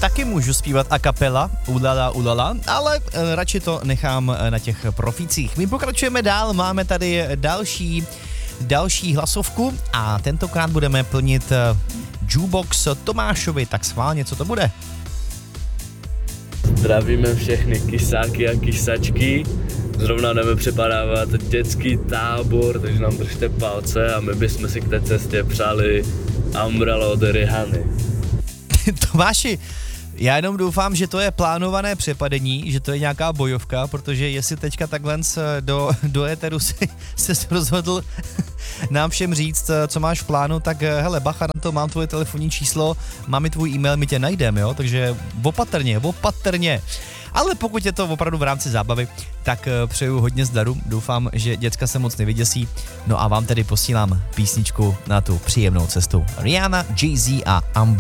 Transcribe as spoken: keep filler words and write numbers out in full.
taky můžu zpívat a cappella, ulala, ulala, ale e, radši to nechám na těch profících. My pokračujeme dál, máme tady další, další hlasovku a tentokrát budeme plnit e, jukebox Tomášovi, tak schválně, co to bude? Zdravíme všechny kysáky a kysačky. Zrovna jdeme přepadávat dětský tábor, takže nám držte palce a my bychom si k té cestě přáli Umbrella od Rihanny. Tomáši, já jenom doufám, že to je plánované přepadení, že to je nějaká bojovka, protože jestli teďka takhle do, do éteru si, se rozhodl nám všem říct, co máš v plánu, tak hele, bacha na to, mám tvoje telefonní číslo, mám i tvůj e-mail, my tě najdeme, jo, takže opatrně, opatrně. Ale pokud je to opravdu v rámci zábavy, tak přeju hodně zdaru, doufám, že děcka se moc nevyděsí, no a vám tedy posílám písničku na tu příjemnou cestu. Rihanna, Jay-Z a Umbrella.